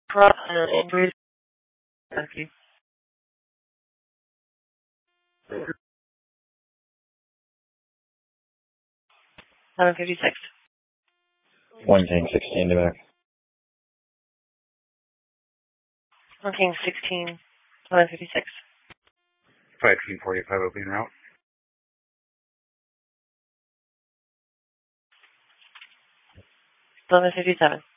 Injuries. Okay. 1156. One King 16 to back. 1 King 16. 1156. 5 King 45 opening route. 1157.